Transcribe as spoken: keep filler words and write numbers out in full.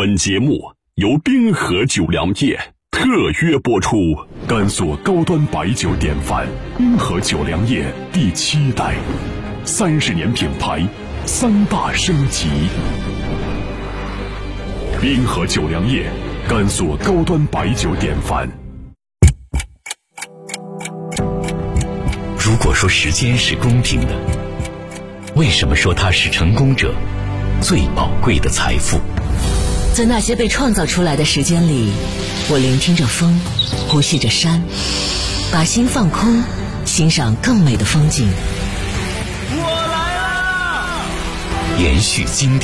本节目由滨河酒粮业特约播出，甘肃高端白酒典范滨河酒粮业第七代，三十年品牌，三大升级。滨河酒粮业，甘肃高端白酒典范。 如果说时间是公平的，为什么说它是成功者最宝贵的财富？ 在那些被创造出来的时间里，我聆听着风，呼吸着山，把心放空，欣赏更美的风景。 我来啦！延续经典。